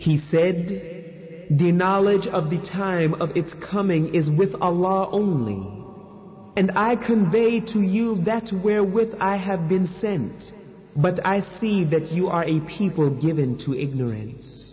He said, the knowledge of the time of its coming is with Allah only, and I convey to you that wherewith I have been sent, but I see that you are a people given to ignorance.